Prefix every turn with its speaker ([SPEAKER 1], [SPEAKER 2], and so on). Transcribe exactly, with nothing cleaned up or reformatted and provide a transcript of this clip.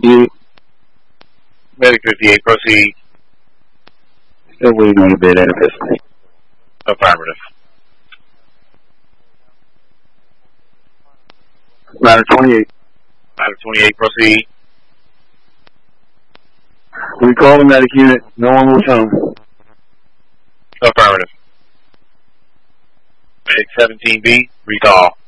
[SPEAKER 1] fifty-eight.
[SPEAKER 2] Medic fifty-eight, proceed.
[SPEAKER 1] Still waiting on the bed and a pistol.
[SPEAKER 2] Affirmative.
[SPEAKER 1] Ladder twenty-eight.
[SPEAKER 2] Ladder twenty-eight, proceed.
[SPEAKER 1] We call the medic unit. No one will come.
[SPEAKER 2] Affirmative. Medic seventeen B, recall.